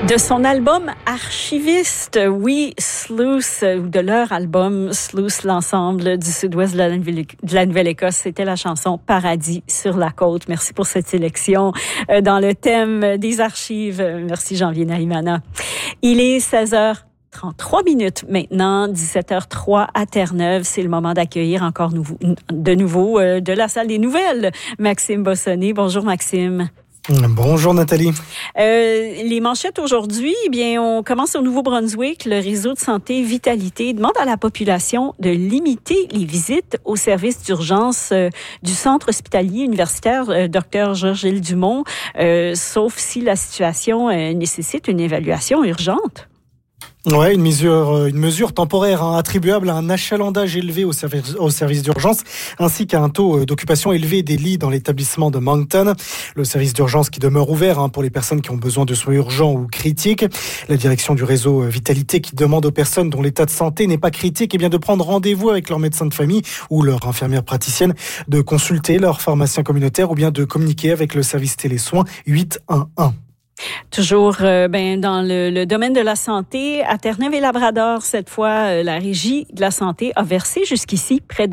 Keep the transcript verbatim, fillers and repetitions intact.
De son album Archiviste, oui, Sluice, ou de leur album Sluice, l'ensemble du sud-ouest de la, de la Nouvelle-Écosse, c'était la chanson Paradis sur la côte. Merci pour cette sélection euh, dans le thème des archives. Merci Janvier Narimana. Il est seize heures trente-trois minutes maintenant, dix-sept heures trois à Terre-Neuve. C'est le moment d'accueillir encore nouveau, de nouveau euh, de la salle des nouvelles, Maxime Bossonné. Bonjour Maxime. Bonjour Nathalie. Euh, les manchettes aujourd'hui, eh bien, on commence au Nouveau-Brunswick. Le réseau de santé Vitalité demande à la population de limiter les visites aux services d'urgence euh, du centre hospitalier universitaire euh, Dr Georges-Gilles Dumont, euh, sauf si la situation euh, nécessite une évaluation urgente. Ouais, une mesure, une mesure temporaire hein, attribuable à un achalandage élevé au service, au service d'urgence, ainsi qu'à un taux d'occupation élevé des lits dans l'établissement de Moncton. Le service d'urgence qui demeure ouvert hein, pour les personnes qui ont besoin de soins urgents ou critiques. La direction du réseau Vitalité qui demande aux personnes dont l'état de santé n'est pas critique, eh bien de prendre rendez-vous avec leur médecin de famille ou leur infirmière praticienne, de consulter leur pharmacien communautaire ou bien de communiquer avec le service télésoins huit un un. Toujours euh, ben, dans le, le domaine de la santé, à Terre-Neuve et Labrador, cette fois, euh, la Régie de la santé a versé jusqu'ici près de